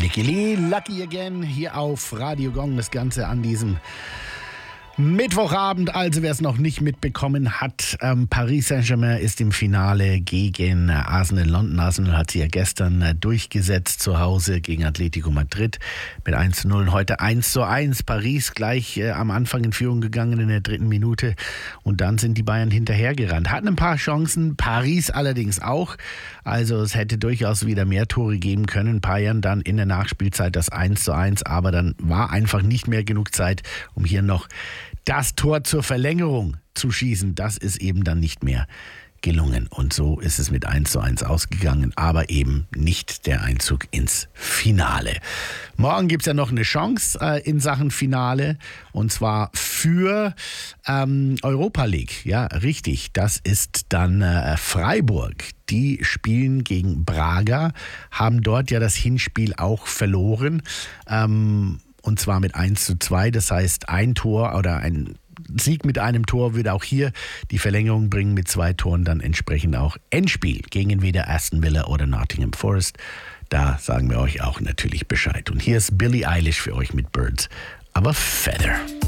Nicky Lee, Lucky Again, hier auf Radio Gong. Das Ganze an diesem Mittwochabend. Also wer es noch nicht mitbekommen hat, Paris Saint-Germain ist im Finale gegen Arsenal London. Arsenal hat sich ja gestern durchgesetzt zu Hause gegen Atletico Madrid mit 1:0. Heute 1:1. Paris gleich am Anfang in Führung gegangen in der 3. Minute. Und dann sind die Bayern hinterhergerannt. Hatten ein paar Chancen, Paris allerdings auch. Also es hätte durchaus wieder mehr Tore geben können. Bayern dann in der Nachspielzeit das 1:1. Aber dann war einfach nicht mehr genug Zeit, um hier noch das Tor zur Verlängerung zu schießen. Das ist eben dann nicht mehr gelungen. Und so ist es mit 1:1 ausgegangen, aber eben nicht der Einzug ins Finale. Morgen gibt es ja noch eine Chance in Sachen Finale, und zwar für Europa League. Ja, richtig. Das ist dann Freiburg. Die spielen gegen Braga, haben dort ja das Hinspiel auch verloren. Und zwar mit 1:2, das heißt ein Tor oder ein Sieg mit einem Tor würde auch hier die Verlängerung bringen, mit 2 Toren dann entsprechend auch Endspiel gegen entweder Aston Villa oder Nottingham Forest. Da sagen wir euch auch natürlich Bescheid. Und hier ist Billie Eilish für euch mit Birds, aber Feather.